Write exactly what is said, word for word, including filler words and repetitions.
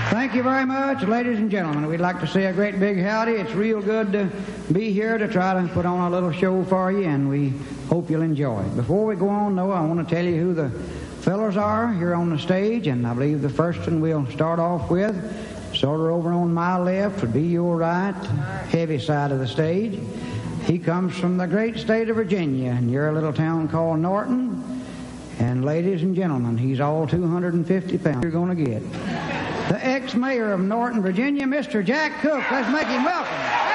Thank you very much, ladies and gentlemen. We'd like to say a great big howdy. It's real good to be here to try to put on a little show for you, and we hope you'll enjoy it. Before we go on, though, I want to tell you who the fellows are here on the stage, and I believe the first one we'll start off with, sort of over on my left, would be your right, heavy side of the stage. He comes from the great state of Virginia, and you're a little town called Norton. And ladies and gentlemen, he's all two hundred fifty pounds you're going to get. The ex-mayor of Norton, Virginia, Mister Jack Cook. Let's make him welcome.